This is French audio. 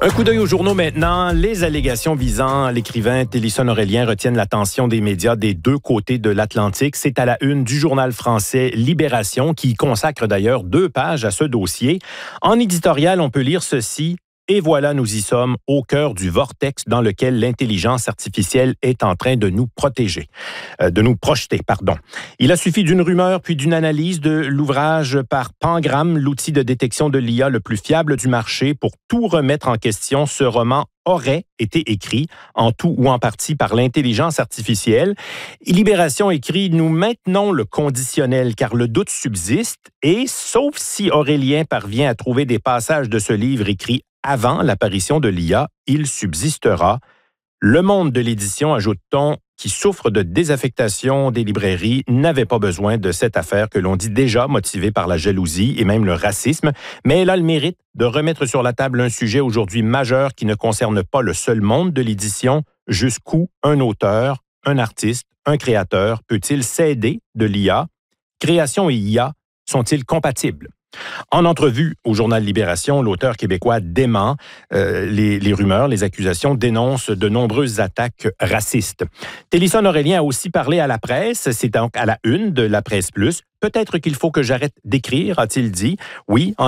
Un coup d'œil aux journaux maintenant. Les allégations visant l'écrivain Télisson Aurélien retiennent l'attention des médias des deux côtés de l'Atlantique. C'est à la une du journal français Libération, qui consacre d'ailleurs 2 pages à ce dossier. En éditorial, on peut lire ceci. Et voilà, nous y sommes, au cœur du vortex dans lequel l'intelligence artificielle est en train de nous protéger, de nous projeter, pardon. Il a suffi d'une rumeur puis d'une analyse de l'ouvrage par Pangram, l'outil de détection de l'IA le plus fiable du marché, pour tout remettre en question. Ce roman aurait été écrit en tout ou en partie par l'intelligence artificielle. Libération écrit « Nous maintenons le conditionnel car le doute subsiste et, sauf si Aurélien parvient à trouver des passages de ce livre écrits avant l'apparition de l'IA, il subsistera. Le monde de l'édition, ajoute-t-on, qui souffre de désaffectation des librairies, n'avait pas besoin de cette affaire que l'on dit déjà motivée par la jalousie et même le racisme, mais elle a le mérite de remettre sur la table un sujet aujourd'hui majeur qui ne concerne pas le seul monde de l'édition. Jusqu'où un auteur, un artiste, un créateur peut-il s'aider de l'IA? Création et IA sont-ils compatibles? En entrevue au journal Libération, l'auteur québécois dément les rumeurs, les accusations, dénonce de nombreuses attaques racistes. Télisson Aurélien a aussi parlé à la presse, c'est donc à la une de La Presse Plus. Peut-être qu'il faut que j'arrête d'écrire, a-t-il dit. Oui,